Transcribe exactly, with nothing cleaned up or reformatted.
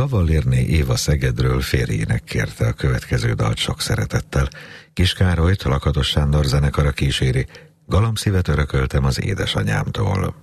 Gavallérné Éva Szegedről férjének kérte a következő dalt sok szeretettel. Kis Károlyt Lakatos Sándor zenekara kíséri, Galamszívet örököltem az édesanyámtól.